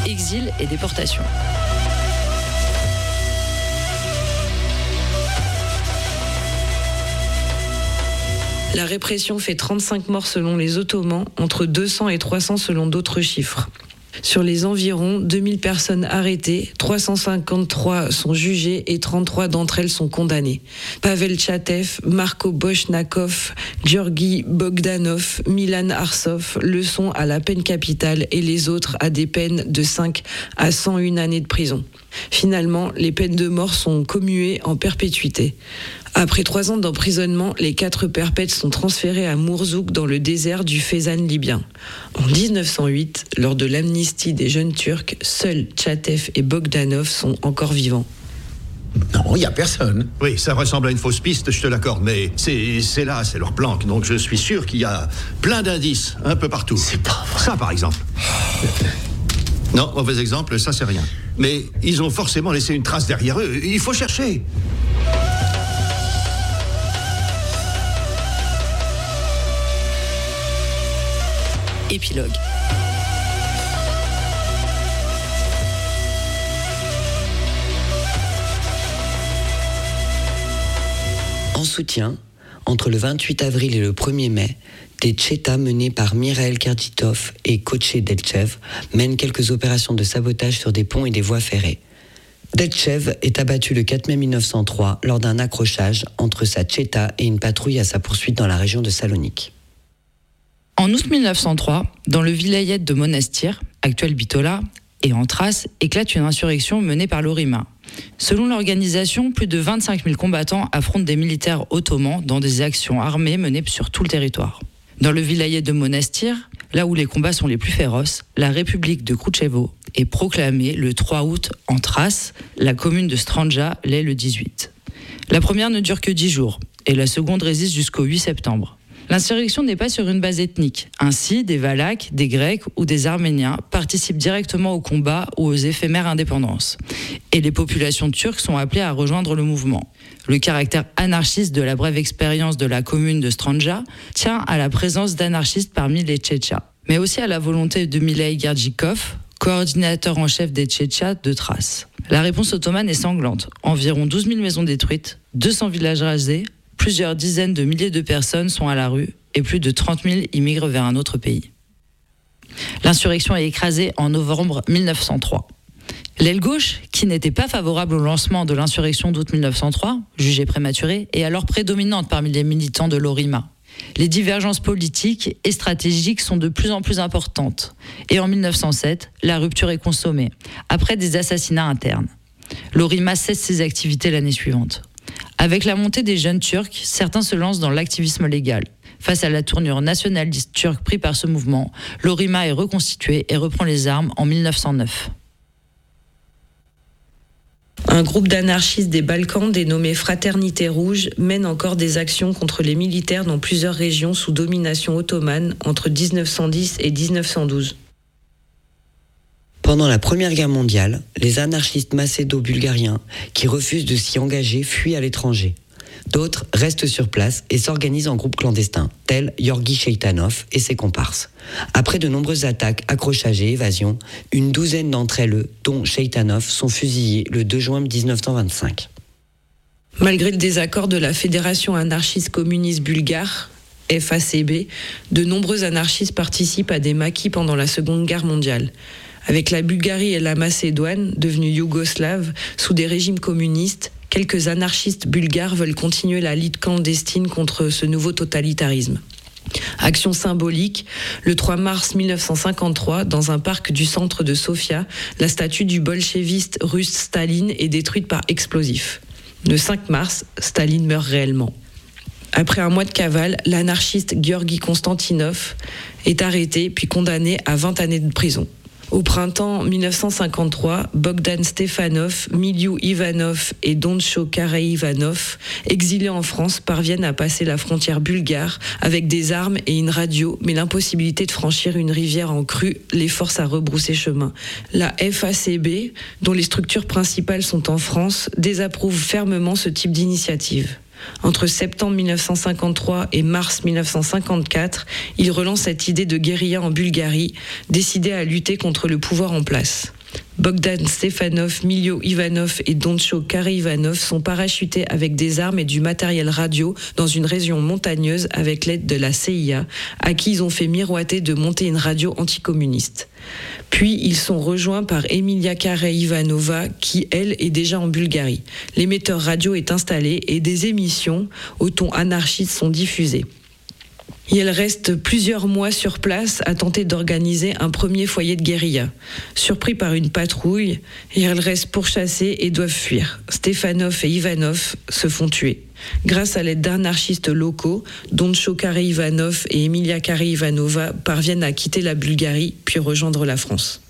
exil et déportation. La répression fait 35 morts selon les Ottomans, entre 200 et 300 selon d'autres chiffres. Sur les environs 2000 personnes arrêtées, 353 sont jugées et 33 d'entre elles sont condamnées. Pavel Tchatev, Marko Boshnakov, Georgi Bogdanov, Milan Arsov le sont à la peine capitale et les autres à des peines de 5 à 101 années de prison. Finalement, les peines de mort sont commuées en perpétuité. Après 3 ans d'emprisonnement, les 4 perpètes sont transférés à Mourzouk dans le désert du Fezzan libyen. En 1908, lors de l'amnistie des jeunes Turcs, seuls Tchatev et Bogdanov sont encore vivants. Non, il n'y a personne. Oui, ça ressemble à une fausse piste, je te l'accorde, mais c'est là, c'est leur planque, donc je suis sûr qu'il y a plein d'indices, un peu partout. C'est pas vrai. Ça, par exemple. Non, mauvais exemple, ça c'est rien. Mais ils ont forcément laissé une trace derrière eux, il faut chercher. Épilogue. En soutien, entre le 28 avril et le 1er mai, des tchétas menés par Mikhail Kerditov et Koche Delchev mènent quelques opérations de sabotage sur des ponts et des voies ferrées. Delchev est abattu le 4 mai 1903 lors d'un accrochage entre sa tchéta et une patrouille à sa poursuite dans la région de Salonique. En août 1903, dans le vilayet de Monastir, actuel Bitola, et en Thrace, éclate une insurrection menée par l'Orima. Selon l'organisation, plus de 25 000 combattants affrontent des militaires ottomans dans des actions armées menées sur tout le territoire. Dans le vilayet de Monastir, là où les combats sont les plus féroces, la République de Krouchtchevo est proclamée le 3 août en Thrace, la commune de Stranja l'est le 18. La première ne dure que 10 jours et la seconde résiste jusqu'au 8 septembre. L'insurrection n'est pas sur une base ethnique. Ainsi, des Valaques, des Grecs ou des Arméniens participent directement au combat ou aux éphémères indépendances. Et les populations turques sont appelées à rejoindre le mouvement. Le caractère anarchiste de la brève expérience de la commune de Stranja tient à la présence d'anarchistes parmi les Tchétchas, mais aussi à la volonté de Milei Gerdjikov, coordinateur en chef des Tchétchas de Thrace. La réponse ottomane est sanglante. Environ 12 000 maisons détruites, 200 villages rasés, plusieurs dizaines de milliers de personnes sont à la rue et plus de 30 000 immigrent vers un autre pays. L'insurrection est écrasée en novembre 1903. L'aile gauche, qui n'était pas favorable au lancement de l'insurrection d'août 1903, jugée prématurée, est alors prédominante parmi les militants de l'Orima. Les divergences politiques et stratégiques sont de plus en plus importantes. Et en 1907, la rupture est consommée, après des assassinats internes. L'Orima cesse ses activités l'année suivante. Avec la montée des jeunes Turcs, certains se lancent dans l'activisme légal. Face à la tournure nationaliste turque prise par ce mouvement, l'Orima est reconstituée et reprend les armes en 1909. Un groupe d'anarchistes des Balkans dénommé Fraternité Rouge mène encore des actions contre les militaires dans plusieurs régions sous domination ottomane entre 1910 et 1912. Pendant la Première Guerre mondiale, les anarchistes macédo-bulgariens qui refusent de s'y engager fuient à l'étranger. D'autres restent sur place et s'organisent en groupes clandestins, tels Georgi Cheitanov et ses comparses. Après de nombreuses attaques, accrochages et évasions, une douzaine d'entre elles, dont Cheitanov, sont fusillés le 2 juin 1925. Malgré le désaccord de la Fédération anarchiste communiste bulgare, FACB, de nombreux anarchistes participent à des maquis pendant la Seconde Guerre mondiale. Avec la Bulgarie et la Macédoine, devenues yougoslaves, sous des régimes communistes, quelques anarchistes bulgares veulent continuer la lutte clandestine contre ce nouveau totalitarisme. Action symbolique, le 3 mars 1953, dans un parc du centre de Sofia, la statue du bolchéviste russe Staline est détruite par explosif. Le 5 mars, Staline meurt réellement. Après un mois de cavale, l'anarchiste Georgi Konstantinov est arrêté puis condamné à 20 années de prison. Au printemps 1953, Bogdan Stefanov, Miliou Ivanov et Doncho Karaivanov, exilés en France, parviennent à passer la frontière bulgare avec des armes et une radio, mais l'impossibilité de franchir une rivière en crue les force à rebrousser chemin. La FACB, dont les structures principales sont en France, désapprouve fermement ce type d'initiative. Entre septembre 1953 et mars 1954, il relance cette idée de guérilla en Bulgarie, décidé à lutter contre le pouvoir en place. Bogdan Stefanov, Milio Ivanov et Doncho Kary-Ivanov sont parachutés avec des armes et du matériel radio dans une région montagneuse avec l'aide de la CIA, à qui ils ont fait miroiter de monter une radio anticommuniste. Puis ils sont rejoints par Emilia Kary-Ivanova, qui, elle, est déjà en Bulgarie. L'émetteur radio est installé et des émissions au ton anarchiste sont diffusées. Et elle reste plusieurs mois sur place à tenter d'organiser un premier foyer de guérilla. Surpris par une patrouille, elle reste pourchassée et doivent fuir. Stefanov et Ivanov se font tuer. Grâce à l'aide d'anarchistes locaux, Doncho Kary-Ivanov et Emilia Kary-Ivanova parviennent à quitter la Bulgarie puis rejoindre la France.